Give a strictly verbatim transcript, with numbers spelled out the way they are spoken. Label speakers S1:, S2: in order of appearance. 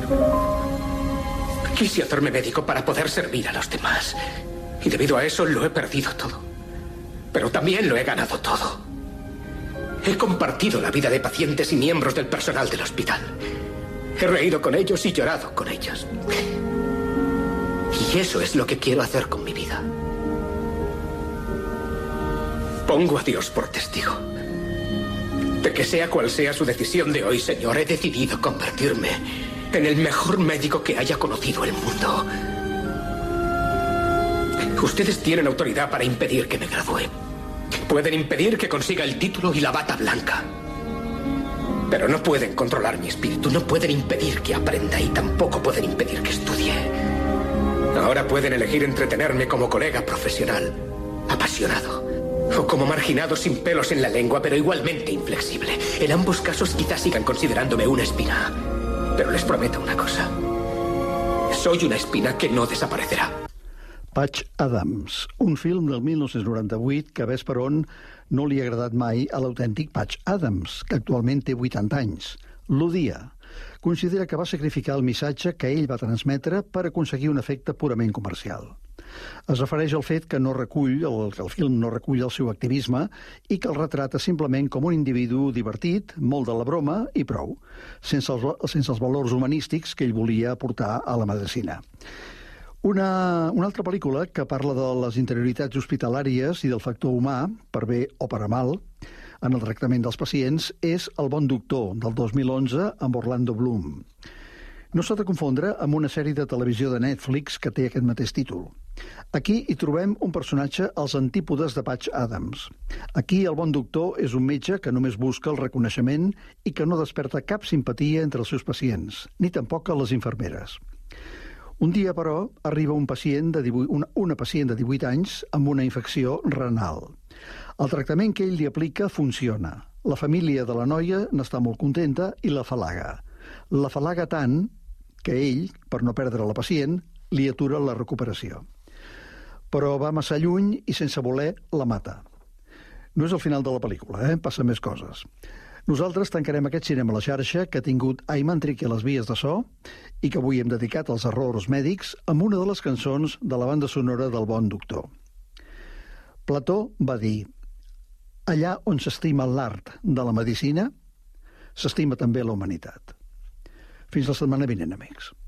S1: Quise hacerme médico para poder servir a los demás. Y debido a eso lo he perdido todo. Pero también lo he ganado todo. He compartido la vida de pacientes y miembros del personal del hospital. He reído con ellos y llorado con ellos. Y eso es lo que quiero hacer con mi vida. Pongo a Dios por testigo de que sea cual sea su decisión de hoy, Señor, he decidido convertirme en el mejor médico que haya conocido el mundo. Ustedes tienen autoridad para impedir que me gradúe. Pueden impedir que consiga el título y la bata blanca. Pero no pueden controlar mi espíritu, no pueden impedir que aprenda y tampoco pueden impedir que estudie. Ahora pueden elegir entretenerme como colega profesional, apasionado, o como marginado sin pelos en la lengua, pero igualmente inflexible. En ambos casos quizás sigan considerándome una espina. Pero les prometo una cosa. Soy una espina que no desaparecerà.
S2: Patch Adams, un film del mil nou-cents noranta-vuit que, ves per on, no li ha agradat mai a l'autèntic Patch Adams, que actualment té vuitanta anys. L'odia. Considera que va sacrificar el missatge que ell va transmetre per aconseguir un efecte purament comercial. Es refereix al fet que no recull, el, que el film no recull el seu activisme i que el retrata simplement com un individu divertit, molt de la broma i prou, sense els, sense els valors humanístics que ell volia aportar a la medicina. Una, una altra pel·lícula que parla de les interioritats hospitalàries i del factor humà, per bé o per a mal, en el tractament dels pacients, és El bon doctor, del dos mil onze, amb Orlando Bloom. No s'ha de confondre amb una sèrie de televisió de Netflix que té aquest mateix títol. Aquí hi trobem un personatge als antípodes de Patch Adams. Aquí el bon doctor és un metge que només busca el reconeixement i que no desperta cap simpatia entre els seus pacients, ni tampoc a les infermeres. Un dia, però, arriba un pacient de divuit, una, una pacient de divuit anys amb una infecció renal. El tractament que ell li aplica funciona. La família de la noia n'està molt contenta i la falaga. La falaga tant que ell, per no perdre la pacient, li atura la recuperació. Però va massa lluny i, sense voler, la mata. No és el final de la pel·lícula, eh? Passa més coses. Nosaltres tancarem aquest cinema a la xarxa que ha tingut Ayman Triqui a les vies de so i que avui hem dedicat als errors mèdics amb una de les cançons de la banda sonora del Bon Doctor. Plató va dir: allà on s'estima l'art de la medicina, s'estima també la humanitat. Fins la setmana vinent, amics.